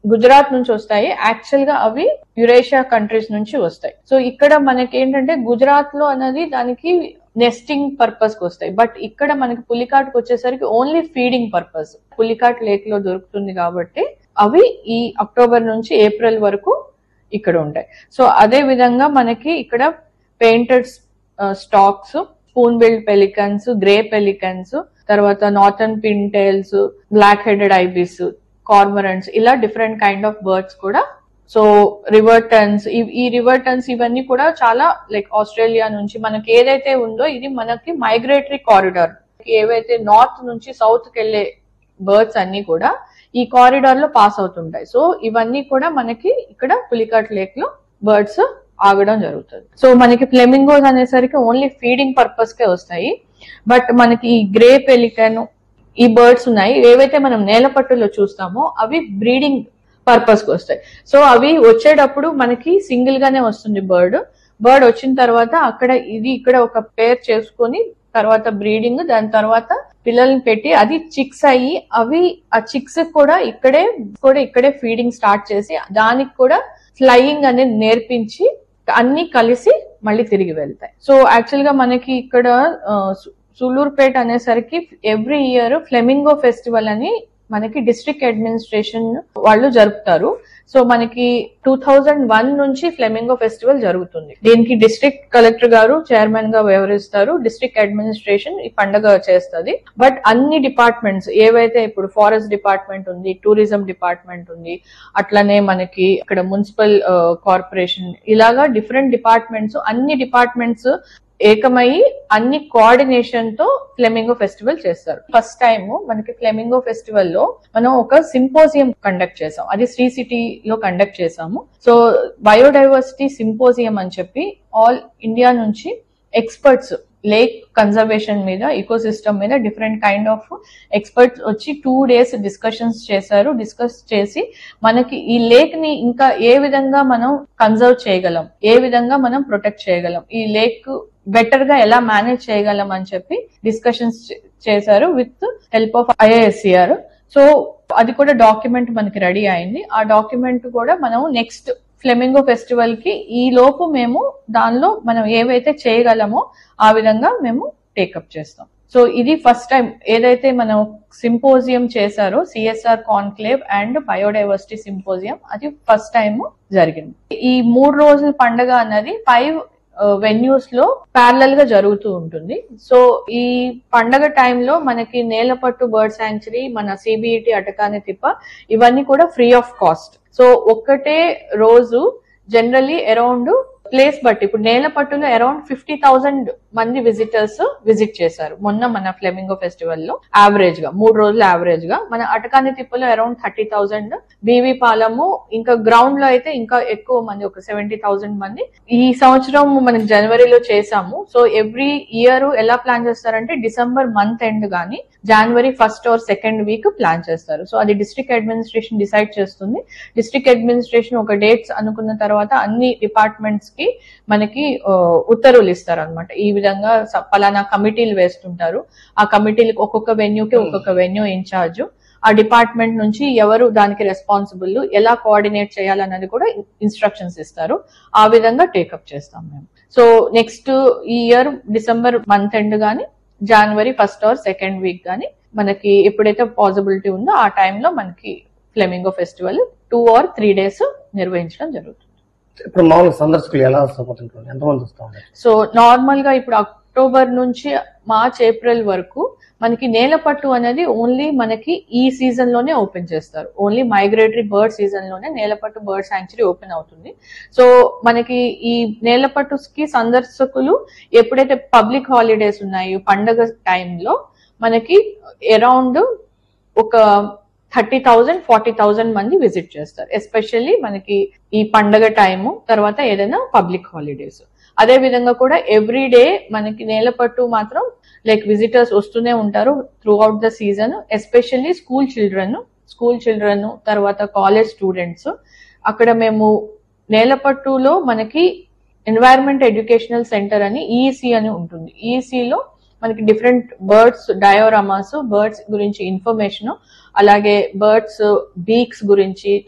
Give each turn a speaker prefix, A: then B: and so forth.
A: గుజరాత్ నుంచి వస్తాయి. యాక్చువల్ గా అవి యురేషియా కంట్రీస్ నుంచి వస్తాయి. సో ఇక్కడ మనకి ఏంటంటే గుజరాత్ లో అనేది దానికి నెస్టింగ్ పర్పస్ కి వస్తాయి. బట్ ఇక్కడ మనకి పులికాట్ వచ్చేసరికి only feeding purpose. Pulicat lake లో దొరుకుతుంది కాబట్టి అవి ఈ అక్టోబర్ నుంచి ఏప్రిల్ వరకు ఇక్కడ ఉంటాయి. సో అదే విధంగా మనకి ఇక్కడ painted stocks, spoon build pelicans, grey pelicans, తర్వాత northern pintails, black headed ibis, కార్మరెంట్స్, ఇలా డిఫరెంట్ కైండ్ ఆఫ్ బర్డ్స్ కూడా. సో రివర్ టర్న్స్, ఈ రివర్ టర్న్స్ ఇవన్నీ కూడా చాలా లైక్ ఆస్ట్రేలియా నుంచి మనకి ఏదైతే ఉందో ఇది మనకి మైగ్రేటరీ కారిడార్. ఏవైతే నార్త్ నుంచి సౌత్ కి వెళ్లే బర్డ్స్ అన్ని కూడా ఈ కారిడార్ లో పాస్ అవుతుంటాయి. సో ఇవన్నీ కూడా మనకి ఇక్కడ పులికాట్ లేక్ లో బర్డ్స్ ఆగడం జరుగుతుంది. సో మనకి ఫ్లెమింగోస్ అనేసరికి ఓన్లీ ఫీడింగ్ పర్పస్ కే వస్తాయి. బట్ మనకి ఈ గ్రే పెలికన్, ఈ బర్డ్స్ ఉన్నాయి ఏవైతే మనం నేలపట్టులో చూస్తామో అవి బ్రీడింగ్ పర్పస్ కి వస్తాయి. సో అవి వచ్చేటప్పుడు మనకి సింగిల్ గానే వస్తుంది బర్డ్ వచ్చిన తర్వాత ఇక్కడ ఒక పేర్ చేసుకొని తర్వాత బ్రీడింగ్, దాని తర్వాత పిల్లల్ని పెట్టి అది చిక్స్ అయ్యి అవి ఆ చిక్స్ కూడా ఇక్కడే ఫీడింగ్ స్టార్ట్ చేసి దానికి కూడా ఫ్లయింగ్ అనేది నేర్పించి అన్ని కలిసి మళ్ళీ తిరిగి వెళ్తాయి. సో యాక్చువల్ గా మనకి ఇక్కడ సూలూరుపేట అనేసరికి ఎవ్రీ ఇయర్ ఫ్లెమింగో ఫెస్టివల్ అని మనకి డిస్ట్రిక్ట్ అడ్మినిస్ట్రేషన్ వాళ్ళు జరుపుతారు. సో మనకి 2001 నుంచి ఫ్లెమింగో ఫెస్టివల్ జరుగుతుంది. దీనికి డిస్ట్రిక్ట్ కలెక్టర్ గారు చైర్మన్ గా వ్యవహరిస్తారు. డిస్ట్రిక్ట్ అడ్మినిస్ట్రేషన్ ఈ పండుగ చేస్తుంది. బట్ అన్ని డిపార్ట్మెంట్స్ ఏవైతే ఇప్పుడు ఫారెస్ట్ డిపార్ట్మెంట్ ఉంది, టూరిజం డిపార్ట్మెంట్ ఉంది, అట్లనే మనకి ఇక్కడ మున్సిపల్ కార్పొరేషన్, ఇలాగా డిఫరెంట్ డిపార్ట్మెంట్స్, అన్ని డిపార్ట్మెంట్స్ ఏకమయ్యి అన్ని కోఆర్డినేషన్ తో ఫ్లెమింగో ఫెస్టివల్ చేస్తారు. ఫస్ట్ టైం మనకి ఫ్లెమింగో ఫెస్టివల్ లో మనం ఒక సింపోజియం కండక్ట్ చేసాం. అది శ్రీ సిటీ లో కండక్ట్ చేసాము. సో బయోడైవర్సిటీ సింపోజియం అని చెప్పి ఆల్ ఇండియా నుంచి ఎక్స్పర్ట్స్ లేక్ కన్జర్వేషన్ మీద, ఈకోసిస్టమ్ మీద డిఫరెంట్ కైండ్ ఆఫ్ ఎక్స్పర్ట్స్ వచ్చి 2 days డిస్కషన్స్ చేశారు. డిస్కస్ చేసి మనకి ఈ లేక్ ని ఇంకా ఏ విధంగా మనం కన్జర్వ్ చేయగలం, ఏ విధంగా మనం ప్రొటెక్ట్ చేయగలం, ఈ లేక్ బెటర్ గా ఎలా మేనేజ్ చేయగలం అని చెప్పి డిస్కషన్స్ చేశారు with help of IISCR. So అది కూడా డాక్యుమెంట్ మనకి రెడీ అయింది. ఆ డాక్యుమెంట్ కూడా మనం నెక్స్ట్ ఫ్లెమింగో ఫెస్టివల్ కి ఈ లోపు మేము దానిలో మనం ఏవైతే చేయగలమో ఆ విధంగా మేము టేకప్ చేస్తాం. సో ఇది ఫస్ట్ టైం ఏదైతే మనం సింపోజియం చేశారో CSR conclave and biodiversity symposium, అది ఫస్ట్ టైం జరిగింది. ఈ 3 రోజుల పండుగ అన్నది 5 వెన్యూస్ లో ప్యారలల్ గా జరుగుతూ ఉంటుంది. సో ఈ పండగ టైంలో మనకి నేలపట్టు బర్డ్ శాంక్చురీ, మన CBET అటకాని తిప్ప, ఇవన్నీ కూడా ఫ్రీ ఆఫ్ కాస్ట్. సో ఒక్కటే రోజు జనరలీ అరౌండ్ ప్లేస్ బట్టి ఇప్పుడు నేలపట్టులో అరౌండ్ 50,000 మంది విజిటర్స్ విజిట్ చేశారు మొన్న మన ఫ్లెమింగో ఫెస్టివల్ లో. యావరేజ్ గా 3 రోజులు యావరేజ్ గా. మన అటకాని తిప్పలో అరౌండ్ 30,000, బీవీ పాలము ఇంకా గ్రౌండ్ లో అయితే ఇంకా ఎక్కువ మంది, ఒక 70,000 మంది. ఈ సంవత్సరం మనం జనవరిలో చేసాము. సో ఎవ్రీ ఇయర్ ఎలా ప్లాన్ చేస్తారంటే డిసెంబర్ మంత్ ఎండ్ గానీ జనవరి 1st or 2nd week plan చేస్తారు. సో అది డిస్ట్రిక్ట్ అడ్మినిస్ట్రేషన్ డిసైడ్ చేస్తుంది. డిస్ట్రిక్ట్ అడ్మినిస్ట్రేషన్ ఒక డేట్స్ అనుకున్న తర్వాత అన్ని డిపార్ట్మెంట్స్ కి మనకి ఉత్తర్వులు ఇస్తారు అనమాట. ఈ విధంగా పలానా కమిటీలు వేస్తుంటారు. ఆ కమిటీలకు ఒక్కొక్క వెన్యూకి ఒక్కొక్క వెన్యూ ఇన్ఛార్జ్, ఆ డిపార్ట్మెంట్ నుంచి ఎవరు దానికి రెస్పాన్సిబుల్, ఎలా కోఆర్డినేట్ చేయాలన్నది కూడా ఇన్స్ట్రక్షన్స్ ఇస్తారు. ఆ విధంగా టేకప్ చేస్తాం మేము. సో నెక్స్ట్ ఈ ఇయర్ డిసెంబర్ మంత్ ఎండ్ గానీ జనవరి 1st or 2nd వీక్ గానీ మనకి ఎప్పుడైతే పాసిబిలిటీ ఉందో ఆ టైంలో మనకి ఫ్లెమింగో ఫెస్టివల్ 2 or 3 days నిర్వహించడం జరుగుతుంది.
B: ఇప్పుడు మామూలుగా సందర్శకులు ఎలా వస్తుంటారు, ఎంతమంది వస్తూ ఉంటారు?
A: సో నార్మల్ గా ఇప్పుడు అక్టోబర్ నుంచి మార్చ్, ఏప్రిల్ వరకు మనకి నేలపట్టు అనేది ఓన్లీ మనకి ఈ సీజన్ లోనే ఓపెన్ చేస్తారు. ఓన్లీ మైగ్రేటరీ బర్డ్ సీజన్ లోనే నేలపట్టు బర్డ్ శాంక్చురీ ఓపెన్ అవుతుంది. సో మనకి ఈ నేలపట్టుకి సందర్శకులు ఎప్పుడైతే పబ్లిక్ హాలిడేస్ ఉన్నాయో పండగ టైంలో మనకి అరౌండ్ ఒక 30,000, 40,000 మంది విజిట్ చేస్తారు. ఎస్పెషల్లీ మనకి ఈ పండగ టైము తర్వాత ఏదైనా పబ్లిక్ హాలిడేస్. అదే విధంగా కూడా ఎవ్రీ డే మనకి నేలపట్టు మాత్రం లైక్ విజిటర్స్ వస్తూనే ఉంటారు through out the season. Especially school children తర్వాత కాలేజ్ స్టూడెంట్స్. అక్కడ మేము నేలపట్టులో మనకి ఎన్వైరన్మెంట్ ఎడ్యుకేషనల్ సెంటర్ అని EEC అని ఉంటుంది. EECలో మనకి డిఫరెంట్ బర్డ్స్ డయోరామాస్, బర్డ్స్ గురించి ఇన్ఫర్మేషన్, అలాగే బర్డ్స్ బీక్స్ గురించి